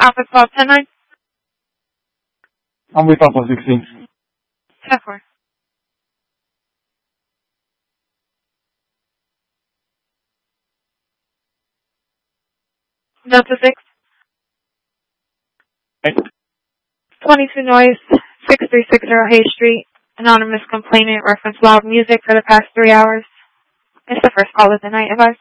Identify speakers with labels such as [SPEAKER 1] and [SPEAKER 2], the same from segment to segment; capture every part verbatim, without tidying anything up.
[SPEAKER 1] Alpha twelve ten nine.
[SPEAKER 2] I'm with Alpha sixteen.
[SPEAKER 1] ten four. Delta six.
[SPEAKER 2] Hey.
[SPEAKER 1] twenty-two Noise, six three six zero Hay Street. Anonymous complainant reference loud music for the past three hours. It's the first call of the night, advice.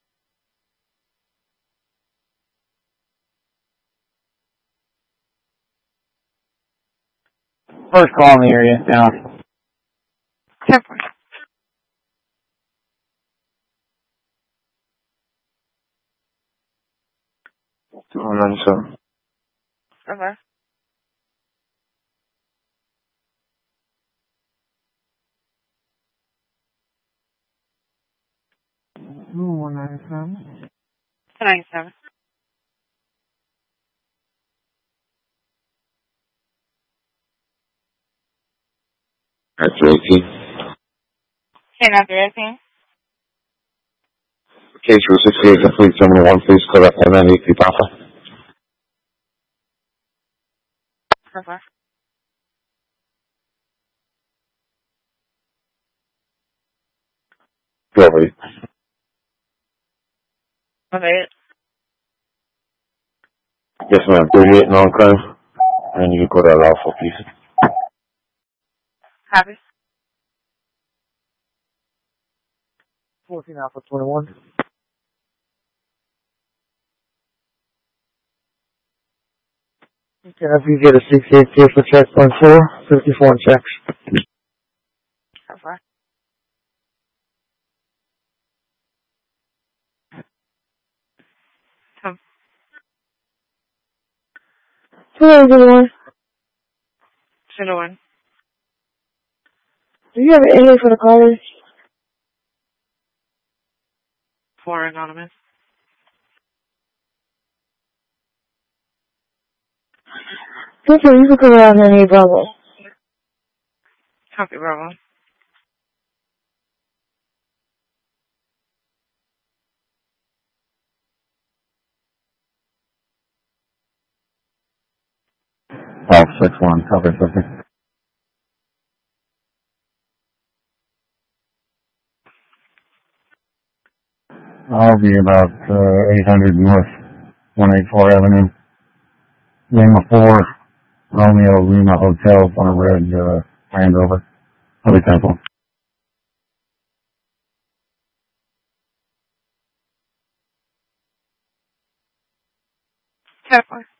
[SPEAKER 2] First call in the area, down.
[SPEAKER 1] ten four.
[SPEAKER 2] two ninety-seven.
[SPEAKER 1] Okay.
[SPEAKER 2] one ninety-seven.
[SPEAKER 1] two ninety-seven.
[SPEAKER 3] That's eighteen.
[SPEAKER 1] ten after eighteen.
[SPEAKER 3] Case for sixty-eight, complete seventy-one, please call up M N E P Papa.
[SPEAKER 1] Okay.
[SPEAKER 3] Go over it.
[SPEAKER 1] Okay.
[SPEAKER 3] Yes, ma'am. thirty-eight non-crime. And you can go to that lawful, please.
[SPEAKER 1] Copy.
[SPEAKER 2] fourteen Alpha twenty-one. Okay, if you get a sixty-eight case for check point four, fifty-four in checks.
[SPEAKER 1] Okay. Come.
[SPEAKER 2] Hello, everyone.
[SPEAKER 1] Should have won.
[SPEAKER 2] Do you have an A A for the callers?
[SPEAKER 1] Four anonymous.
[SPEAKER 2] Okay, you can come around here and A Bravo.
[SPEAKER 1] Copy, Bravo.
[SPEAKER 3] five six one, cover something. I'll be about uh, eight hundred North one eighty-four Avenue. Lima four, Romeo Lima Hotel on a red uh, Land Rover. Holy Temple.
[SPEAKER 1] ten four.